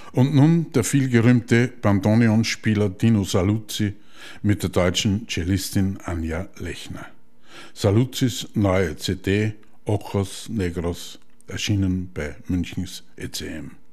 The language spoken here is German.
Und nun der vielgerühmte Bandoneonspieler Dino Saluzzi mit der deutschen Cellistin Anja Lechner. Saluzzis neue CD Ojos Negros, erschienen bei Münchens ECM.